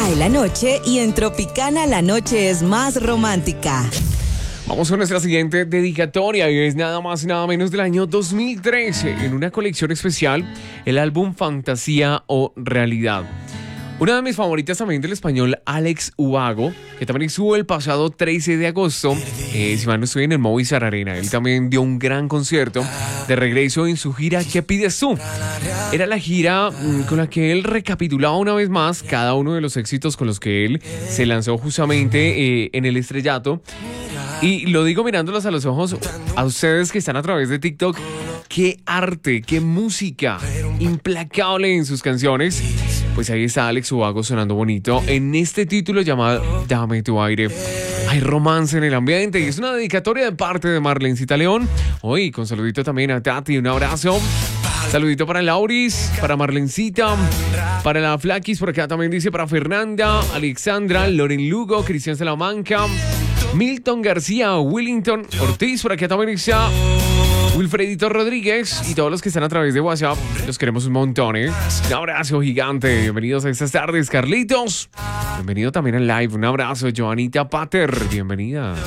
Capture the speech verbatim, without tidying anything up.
cae la noche y en Tropicana la noche es más romántica. Vamos con nuestra siguiente dedicatoria y es nada más y nada menos del año dos mil trece. En una colección especial, el álbum Fantasía o Realidad. Una de mis favoritas también del español Alex Ubago, que también estuvo el pasado trece de agosto, eh, si mal no estoy, en el Movistar Arena. Él también dio un gran concierto de regreso en su gira ¿Qué pides tú? Era la gira mmm, con la que él recapitulaba una vez más cada uno de los éxitos con los que él se lanzó justamente eh, en el estrellato. Y lo digo mirándolos a los ojos a ustedes que están a través de TikTok. Qué arte, qué música implacable en sus canciones. Pues ahí está Alex Ubago sonando bonito en este título llamado Dame tu aire. Hay romance en el ambiente y es una dedicatoria de parte de Marlencita León. Hoy con saludito también a Tati, un abrazo. Saludito para Lauris, para Marlencita, para la Flaquis, por acá también dice para Fernanda, Alexandra, Loren Lugo, Cristian Salamanca, Milton García, Willington Ortiz, por acá también está Wilfredito Rodríguez y todos los que están a través de WhatsApp. Los queremos un montón, ¿eh? Un abrazo gigante. Bienvenidos a estas tardes, Carlitos. Bienvenido también al live. Un abrazo, Joanita Pater. Bienvenida.